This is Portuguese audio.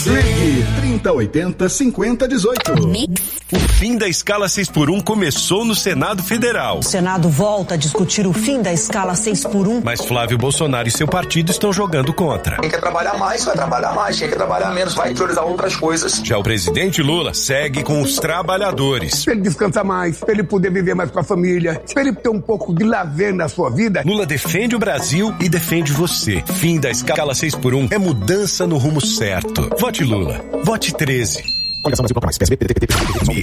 Ligue 3080-5018. O fim da escala 6x1 começou no Senado Federal. O Senado volta a discutir o fim da escala 6x1. Mas Flávio Bolsonaro e seu partido estão jogando contra. Quem quer trabalhar mais, vai trabalhar mais. Quem quer trabalhar menos, vai priorizar outras coisas. Já o presidente Lula segue com os trabalhadores. Pra ele descansar mais, pra ele poder viver mais com a família, pra ele ter um pouco de lazer na sua vida. Lula defende o Brasil e defende você. Fim da escala 6x1 é mudança no rumo certo. Vote Lula. Vote 13. Coligação Brasil Bloco Mais. PSB, PDT, PT.